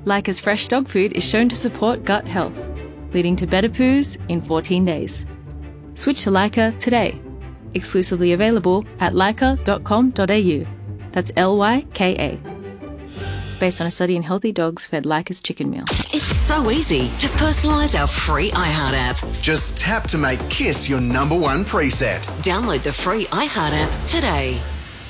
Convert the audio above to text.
Leica's fresh dog food is shown to support gut health, leading to better poos in 14 days. Switch to Leica today. Exclusively available at leica.com.au. That's Lyka. Based on a study in healthy dogs fed Leica's chicken meal. It's so easy to personalise our free iHeart app. Just tap to make Kiss your number one preset. Download the free iHeart app today.